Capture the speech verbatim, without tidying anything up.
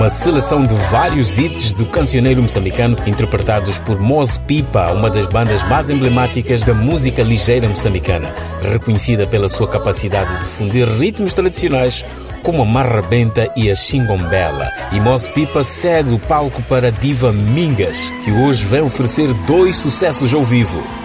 Uma seleção de vários hits do cancioneiro moçambicano interpretados por Moz Pipa, uma das bandas mais emblemáticas da música ligeira moçambicana, reconhecida pela sua capacidade de fundir ritmos tradicionais como a marrabenta e a xingombela. E Moz Pipa cede o palco para a diva Mingas, que hoje vem oferecer dois sucessos ao vivo.